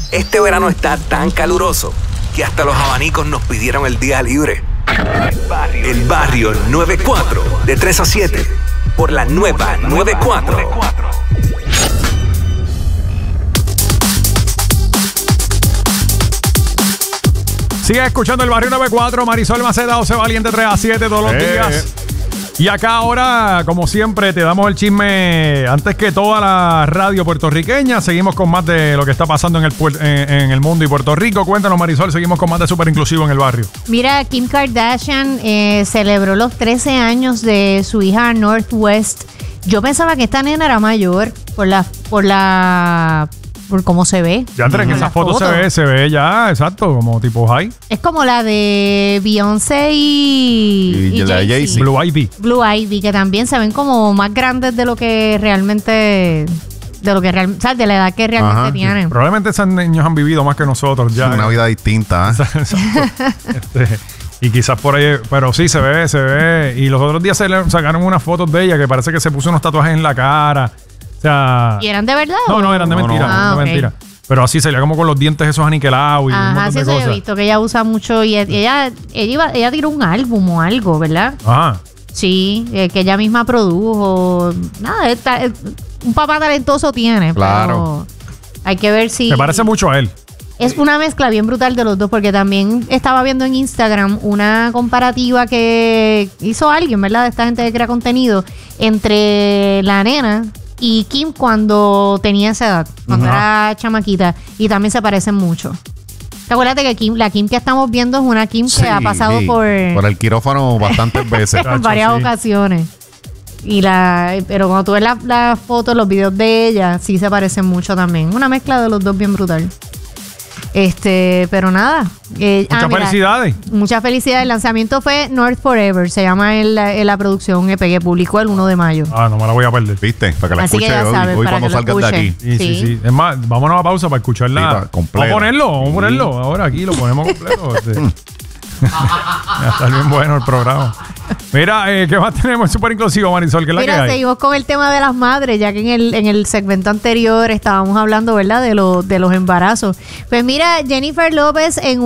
Este verano está tan caluroso que hasta los abanicos nos pidieron el día libre. El Barrio 94, de 3 a 7, por la nueva 94. Sigue escuchando el Barrio 94, Marisol Maceda, José Valiente, 3 a 7 todos los días. Y acá ahora, como siempre, te damos el chisme antes que toda la radio puertorriqueña. Seguimos con más de lo que está pasando en el mundo y Puerto Rico. Cuéntanos, Marisol, seguimos con más de Súper Inclusivo en el Barrio. Mira, Kim Kardashian celebró los 13 años de su hija Northwest. Yo pensaba que esta nena era mayor por cómo se ve. Ya entre en esas fotos se ve ya, exacto, como tipo high. Es como la de Beyoncé y la de Jay-Z. Blue Ivy. Blue Ivy, que también se ven como más grandes de lo que realmente... o sea, de la edad que realmente tienen. Probablemente esos niños han vivido más que nosotros ya. Una vida distinta. Exacto. Y quizás por ahí, pero sí, se ve. Y los otros días se le sacaron unas fotos de ella que parece que se puso unos tatuajes en la cara. O sea, ¿Y eran de verdad? No, eran de mentira. Okay. Mentira. Pero así salía como con los dientes esos aniquilados y un montón de cosas. He visto que ella usa mucho y ella tiró un álbum o algo, ¿verdad? Ajá. Sí, que ella misma produjo. Nada, un papá talentoso tiene. Claro. Pero hay que ver si... Me parece mucho a él. Es una mezcla bien brutal de los dos, porque también estaba viendo en Instagram una comparativa que hizo alguien, ¿verdad? De esta gente que crea contenido, entre la nena y Kim cuando tenía esa edad, cuando era chamaquita, y también se parecen mucho. Acuérdate que la Kim que estamos viendo es una Kim que ha pasado por el quirófano bastantes veces. en varias ocasiones. Pero cuando tú ves las fotos, los videos de ella, sí se parecen mucho también. Una mezcla de los dos bien brutal. Pero nada. Muchas felicidades. Muchas felicidades. El lanzamiento fue North Forever. Se llama la producción EP que publicó el 1 de mayo. No me la voy a perder. ¿Viste? Para que la Así que escuche ya sabes, hoy para cuando que lo salgas de aquí. escuche. Sí. Es más, vámonos a pausa para escucharla. Sí, completa. Vamos a ponerlo. Ahora aquí lo ponemos completo. Está bien bueno el programa. Mira, ¿qué más tenemos? Súper inclusivo, Marisol, ¿qué es la que hay? Seguimos con el tema de las madres, ya que en el segmento anterior estábamos hablando, ¿verdad? De los embarazos. Pues mira, Jennifer López en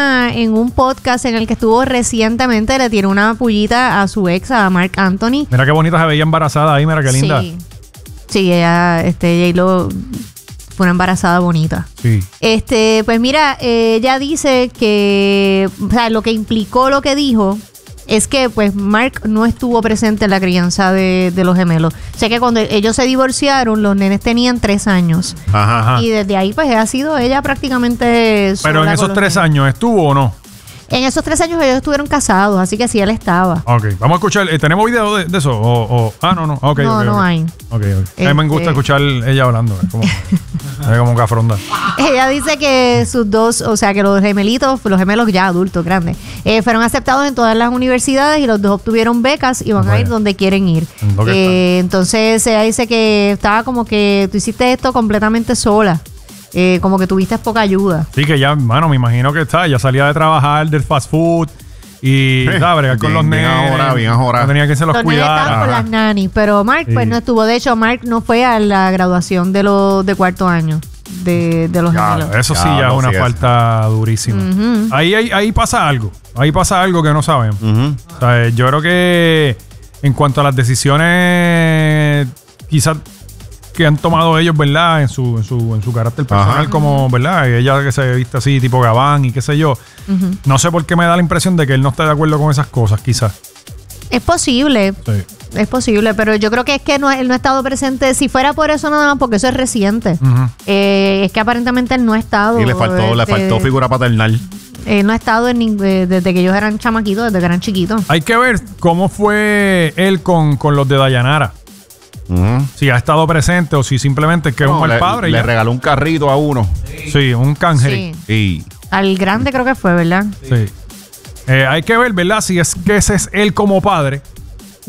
un podcast en el que estuvo recientemente le tiró una pullita a su ex, a Marc Anthony. Mira qué bonita se veía embarazada ahí, mira qué linda. Sí, ella, J-Lo fue una embarazada bonita. Sí. Pues mira, ella dice que, o sea, lo que implicó lo que dijo es que pues Marc no estuvo presente en la crianza de los gemelos. O sea que cuando ellos se divorciaron, los nenes tenían 3 años. Ajá. Y desde ahí pues ha sido ella prácticamente sola. Pero en esos 3 años, ¿estuvo o no? En esos 3 años ellos estuvieron casados, así que sí, él estaba. Ok, vamos a escuchar. ¿Tenemos video de eso? No. Okay, no hay. Ok. A mí me gusta escuchar ella hablando. Es como cafronda. Ella dice que sus dos, o sea, que los gemelos ya adultos, grandes, fueron aceptados en todas las universidades y los dos obtuvieron becas y van a ir donde quieren ir. Entonces ella dice que estaba como que tú hiciste esto completamente sola. Como que tuviste poca ayuda. Sí, que ya, mano, me imagino que ya salía de trabajar del fast food y, ¿sabes? Con los nenes. Bien ahora. No tenía que se los cuidara. Nenes estaban con las nannies, pero Marc pues no estuvo. De hecho, Marc no fue a la graduación de los de cuarto año de los gemelos. Eso sí ya es una falta durísima. Ahí pasa algo. Ahí pasa algo que no sabemos. O sea, yo creo que en cuanto a las decisiones, quizás que han tomado ellos, ¿verdad? En su carácter personal, como, ¿verdad? Ella que se viste así, tipo Gabán y qué sé yo. No sé por qué me da la impresión de que él no está de acuerdo con esas cosas, quizás. Es posible. Sí. Es posible, pero yo creo que es que él no ha estado presente. Si fuera por eso nada más, porque eso es reciente. Es que aparentemente él no ha estado. Y le faltó figura paternal. No ha estado desde que ellos eran chamaquitos, desde que eran chiquitos. Hay que ver cómo fue él con los de Dayanara. Si ha estado presente o si simplemente es que es un mal padre. Le regaló un carrito a uno. Sí, un canje. Sí. Al grande creo que fue, ¿verdad? Sí. Hay que ver, ¿verdad? Si es que ese es él como padre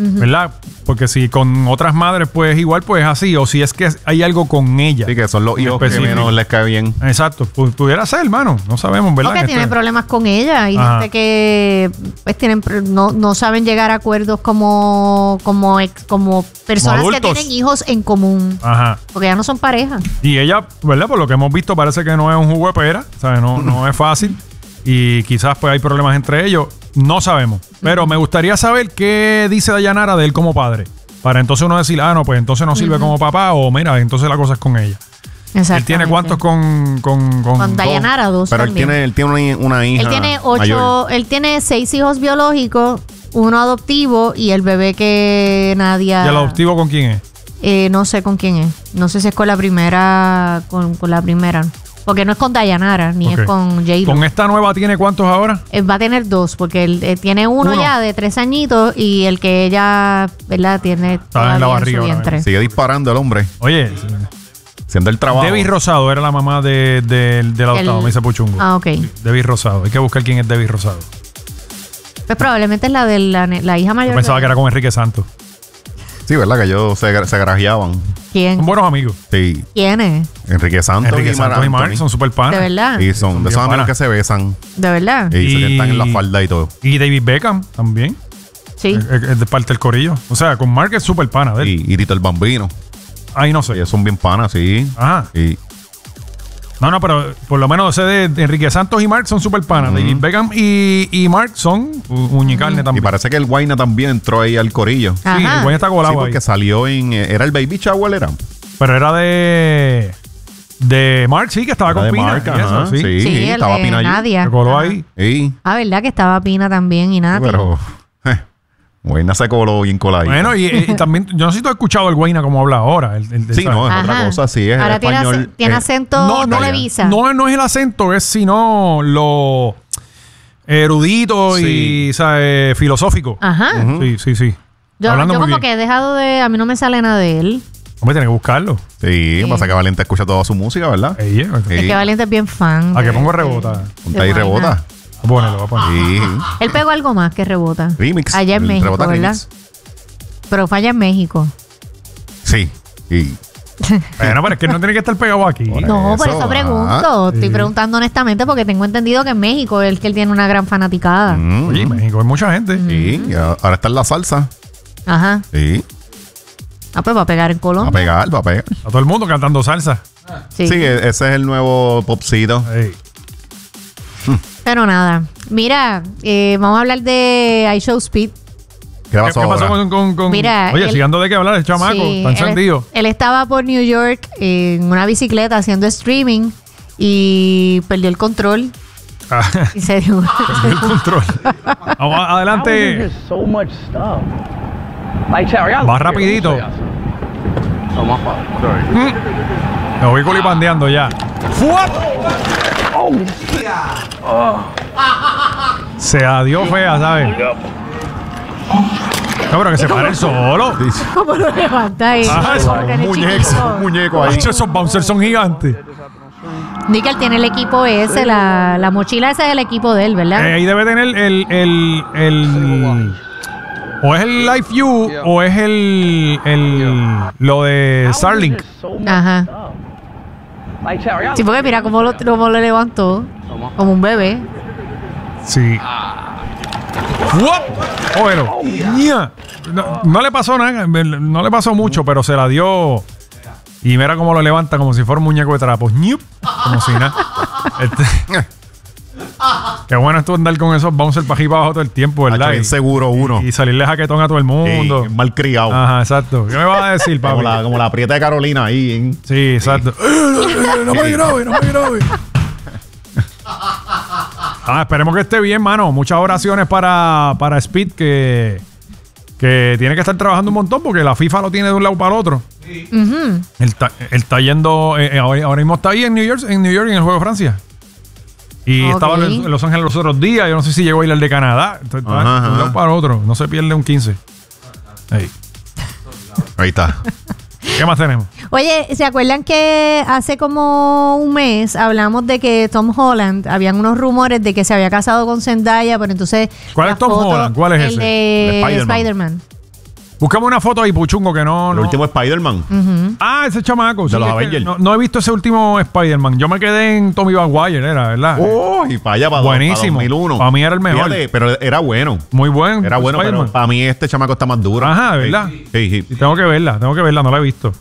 ¿verdad? Porque si con otras madres pues igual pues así, o si es que hay algo con ella. Sí, que son los hijos que específico. menos les cae bien. Exacto, pudiera ser, hermano, no sabemos, ¿verdad? Porque tiene problemas con ella. Hay Ajá. gente que pues no saben llegar a acuerdos como personas Como que adultos. tienen hijos en común. Ajá. Porque ya no son pareja. Y ella, ¿verdad? Por lo que hemos visto, parece que no es un jugo de pera. ¿Sabes? No es fácil. Y quizás pues hay problemas entre ellos. No sabemos. Pero me gustaría saber qué dice Dayanara de él como padre. Para entonces uno decir, no, pues entonces no sirve como papá. O mira, entonces la cosa es con ella. Él tiene cuántos con Dayanara, dos Pero él también. tiene una hija. Él tiene mayor. él tiene 6 hijos biológicos, uno adoptivo y el bebé que Nadia. ¿Y el adoptivo con quién es? No sé con quién es. No sé si es con la primera, con la primera. Porque no es con Dayanara, ni Ok. es con J-Lo. ¿Con esta nueva tiene cuántos ahora? Va a tener 2, porque él tiene uno ya de 3 añitos y el que ella, ¿verdad? Tiene Está en la todavía barriga su ahora vientre. Sigue disparando el hombre. Oye, Haciendo el trabajo. Debbie Rosado era la mamá del adoptado, me dice Puchungo. Ah, ok. Debbie Rosado. Hay que buscar quién es Debbie Rosado. Pues probablemente es la de la hija mayor. Yo pensaba de- que era con Enrique Santos. Sí, ¿verdad? Que ellos se grajeaban. ¿Quién? Son buenos amigos. Sí. ¿Quién es? Enrique Santos Enrique Santos y Mark Anthony. son super panas. ¿De verdad? Y son de esos bien amigos panas. que se besan. ¿De verdad? Y se sientan en la falda y todo. Y David Beckham también. Sí. Es de parte del corillo. O sea, con Mark es súper pana de él. Y Tito el Bambino. Ahí no sé. Ellos son bien panas, sí. Ajá. Y No, pero por lo menos sé de Enrique Santos y Mark son súper panas. David Beckham y Mark son uñicarne y también. parece que el Guayna también entró ahí al corillo. Ajá. Sí, el güey está Sí, colado ahí. porque salió en... Era el Baby Shower, ¿era? Pero era de Mark, sí, que estaba Era con de Pina. Mark, y eso, ajá, sí. sí. Sí, el estaba de Pina allí. Nadia. Se coló Ajá. ahí. Sí. Ah, ¿verdad? Que estaba Pina también y Nati. Pero... Guayna se coló bien coladito. Bueno, y también, yo no sé si tú has escuchado el Guayna como habla ahora. Sí, no, es otra Ajá. cosa, sí, es Ahora el español. tiene acento no, no, televisa. No es el acento, es sino lo erudito Sí. y ¿sabes? Filosófico. Ajá. Sí. Yo Hablando muy como bien. que he dejado de... A mí no me sale nada de él. Hombre, tiene que buscarlo. Sí, pasa que Valente escucha toda su música, ¿verdad? Ey, Sí. Es que Valiente es bien fan. ¿A qué de- pongo de- rebota? Ponte ahí de rebota. Guayna. Voy a poner. Sí. Él pegó algo más que rebota. Remix. Allá en El México, Rebota ¿verdad? remix. Pero falla en México. Sí. Y Bueno, pero es que no tiene que estar pegado aquí. Por No, por eso, eso ajá. pregunto. Estoy Sí. preguntando honestamente porque tengo entendido que en México es el que él tiene una gran fanaticada. Oye, en México hay mucha gente. Sí, y ahora está en la salsa. Ajá. Sí. Ah, pues va a pegar en Va a Colombia. pegar, va a pegar. A todo el mundo cantando salsa. Sí. Sí, ese es el nuevo popcito. Ey. Pero nada. Mira, vamos a hablar de iShow Speed. ¿Qué ¿Qué pasó pasó ahora? con- Mira, Oye, él- sigando de qué hablar, el chamaco. Sí, Está encendido. Él estaba por New York en una bicicleta haciendo streaming y perdió el control Ah, y se dio. el control. Vamos adelante. So much stuff. Like, Terry, I Va rapidito. Oh, my fault. Sorry. Me voy culipandeando ya. ¡Fuap! Se adiós fea, ¿sabes? No, pero que se pare el solo. ¿Cómo lo levanta ahí? Ajá, Como que Un es muñeco, chiquito. un muñeco ahí. Hacho, esos bouncers son gigantes. Nickel tiene el equipo ese, la mochila esa es el equipo de él, ¿verdad? Ahí debe tener el o es el Life U o es lo de Starlink. So much Ajá. stuff. Like, Terry, I Sí, porque mira cómo lo levantó. Como un bebé. Sí. ¡Fuap! Bueno, no le pasó nada, no le pasó mucho, pero se la dio. Y mira cómo lo levanta como si fuera un muñeco de trapo. ¡Ñup! Como si nada. Qué bueno esto andar con esos bouncers para aquí y para abajo todo el tiempo, Hacho, ¿verdad? bien seguro uno. Y salirle jaquetón a todo el mundo. Mal criado. Ajá, exacto. ¿Qué me vas a decir, papi? Como la prieta de Carolina ahí. ¿eh? Sí, exacto. No me grabe, no me grabe. Esperemos que esté bien, mano. Muchas oraciones para Speed, que tiene que estar trabajando un montón porque la FIFA lo tiene de un lado para el otro. Ujú. Él está yendo, ahora mismo está ahí en New York en el Juego de Francia. Y Ok. estaba en Los Ángeles los otros días. Yo no sé si llegó a ir al de Canadá. Entonces, está Ajá, de un lado ajá. para el otro. No se pierde un 15. Ahí. Ahí está. ¿Qué más tenemos? Oye, ¿se acuerdan que hace como un mes hablamos de que Tom Holland, habían unos rumores de que se había casado con Zendaya, pero entonces... ¿Cuál la es Tom foto- Holland? ¿Cuál es el ese? de El Spider-Man. Spider-Man. Búscame una foto ahí, Puchungo, que no... El no. último Spider-Man. Ah, ese chamaco. De los es que Avengers. no he visto ese último Spider-Man. Yo me quedé en Tobey Maguire, era, ¿verdad? Oh, y para allá, para Buenísimo. 2001. Para mí era el mejor. Fíjate, pero era bueno. Muy buen. Era bueno, Spider-Man. pero para mí este chamaco está más duro. Ajá, ¿verdad? Sí. Sí, tengo que verla, no la he visto.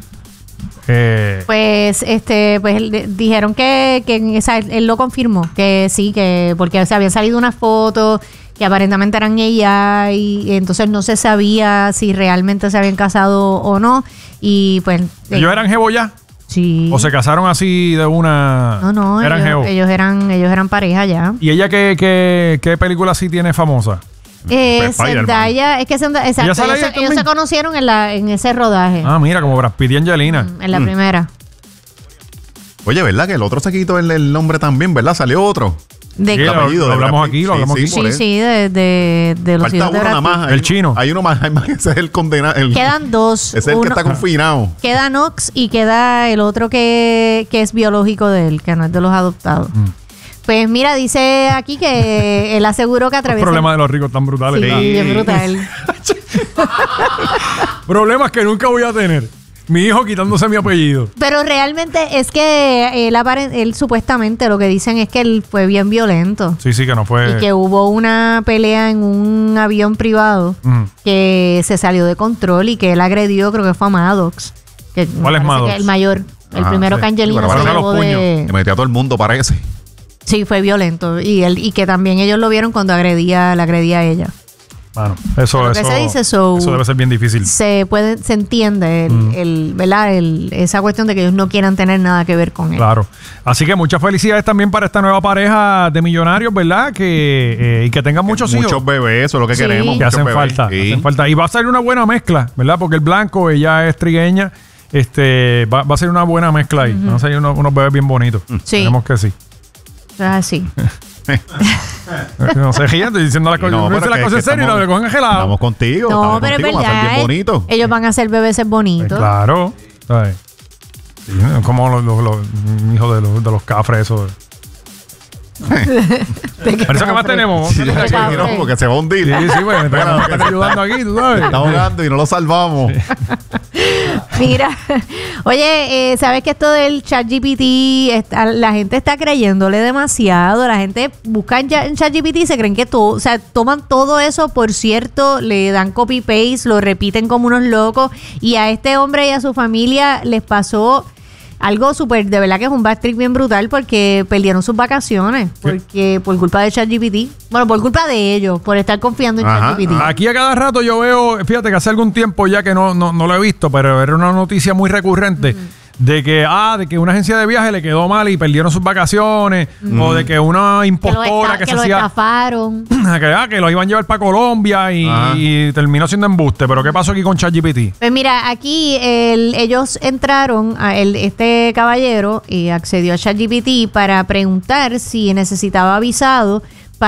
Pues dijeron que él lo confirmó, que sí, que porque se habían salido unas fotos que aparentemente eran ella y entonces no se sabía si realmente se habían casado o no. Y pues ¿Ellos eran jevo ya? sí. ¿O se casaron así de una? No, eran jevo. ellos eran pareja ya. ¿Y ella qué película así tiene famosa? Spider-Man. Zendaya, es que Zendaya, exacto, ¿Ella sale ahí ellos también? se conocieron en ese rodaje, Ah, mira, como Brad Pitt y Angelina. en la primera. Oye, ¿verdad? Que el otro se quitó el nombre también, ¿verdad? Salió otro. De Sí, que- lo apellido de hablamos Brad aquí, Pitt. lo hablamos aquí. por sí, eso. sí, de los Falta hijos de uno nada Brad Pitt. más. El chino. Hay uno más, ese es el condenado. Quedan dos. Ese es el que está confinado. Queda Knox y queda el otro que es biológico de él, que no es de los adoptados. Pues mira, dice aquí que él aseguró que Los atraviesa... problemas de los ricos tan brutales. Sí, ¿verdad? es brutal. Problemas que nunca voy a tener. Mi hijo quitándose mi apellido. Pero realmente es que él supuestamente lo que dicen es que él fue bien violento. Sí, que no fue. Y que hubo una pelea en un avión privado que se salió de control y que él agredió, creo que fue a Maddox. Que me ¿Cuál es parece Maddox? que el mayor. El Ah, primero sí. que Angelina Pero se fueron a llevó los de... Le metió a todo el mundo, parece. Sí, fue violento. Y que también ellos lo vieron cuando la agredía a ella. Bueno, eso Lo que se dice, so- eso debe ser bien difícil. Se entiende ¿verdad? Esa cuestión de que ellos no quieran tener nada que ver con él. Claro. Así que muchas felicidades también para esta nueva pareja de millonarios, ¿verdad? Y que tengan muchos hijos. Muchos bebés, eso es lo que Sí. queremos. Que muchos hacen bebés. falta, Sí. hacen falta. Y va a ser una buena mezcla, ¿verdad? Porque el blanco, ella es trigueña. Va a ser una buena mezcla ahí. Van a ser unos bebés bien bonitos. Sí. Tenemos que sí. Eso es así. No se rían, estoy diciendo las cosas. No, No, pero dice las que- cosas en que serio y no le cogen gelado. Estamos contigo. No, estamos pero es contigo, va a ser verdad. bien bonito. Ellos van a ser bebés bonitos. Claro. ¿Sabes? Sí, como los hijos de los cafres, eso. Parece que más tenemos. Sí, Qué sí, cafre. no, porque se va a hundir. Sí, bueno, estamos ayudando aquí, tú sabes. Está ahogando y no lo salvamos. Mira, oye, ¿sabes que esto del ChatGPT, la gente está creyéndole demasiado? La gente busca en ChatGPT y se creen que todo, o sea, toman todo eso por cierto, le dan copy-paste, lo repiten como unos locos y a este hombre y a su familia les pasó algo súper, de verdad que es un bad trip bien brutal porque perdieron sus vacaciones porque por culpa de ChatGPT. Bueno, por culpa de ellos, por estar confiando en Ajá, ChatGPT. Aquí a cada rato yo veo, fíjate que hace algún tiempo ya que no lo he visto, pero era una noticia muy recurrente de que una agencia de viaje le quedó mal y perdieron sus vacaciones, o de que una impostora que se lo hacía estafaron. que lo iban a llevar para Colombia y terminó siendo embuste. Pero ¿qué pasó aquí con ChatGPT? Pues mira, aquí ellos entraron, este caballero y accedió a ChatGPT para preguntar si necesitaba visado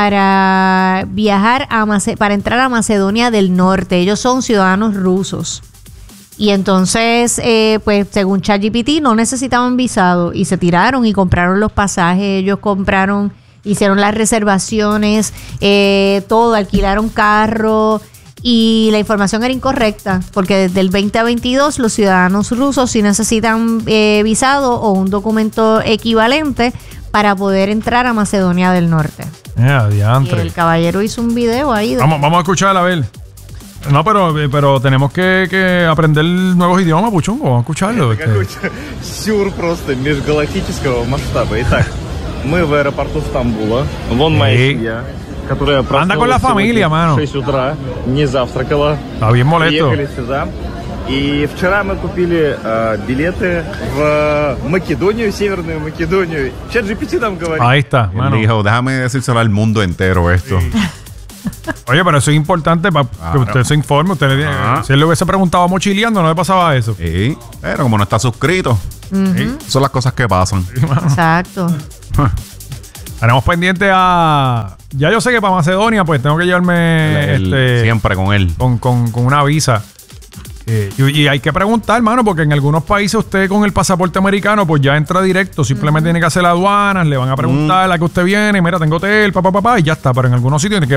para viajar para entrar a Macedonia del Norte. Ellos son ciudadanos rusos. Y entonces, pues según ChatGPT, no necesitaban visado y se tiraron y compraron los pasajes. Ellos hicieron las reservaciones, todo, alquilaron carro. Y la información era incorrecta, porque desde el 2022 los ciudadanos rusos sí necesitan visado o un documento equivalente para poder entrar a Macedonia del Norte. Y Diantre. el caballero hizo un video ahí. Vamos a escuchar a ver. No, pero tenemos que aprender nuevos idiomas, Puchungo. Vamos a escucharlo. Какой-то сюр просто межгалактического масштаба. Итак, мы в аэропорту Стамбула. Вон моя Эй. семья, которая Anda con la проснулась familia, сегодня mano. в 6 утра, не завтракала. Está bien molesto. Приехали сюда. И вчера мы купили билеты в Македонию, Северную Македонию. ChatGPT нам говорит. Ahí está, Él mano. dijo, déjame decírselo al mundo entero esto. Oye, pero eso es importante para que usted se informe. Si él le hubiese preguntado mochileando, no le pasaba eso. Sí, pero como no está suscrito, son las cosas que pasan. Exacto. Tenemos pendiente a... Ya yo sé que para Macedonia, pues tengo que llevarme Siempre con él. con una visa. Y hay que preguntar, hermano, porque en algunos países usted con el pasaporte americano pues ya entra directo, simplemente tiene que hacer la aduana, le van a preguntar a qué usted viene, mira, tengo hotel, y ya está, pero en algunos sitios tiene que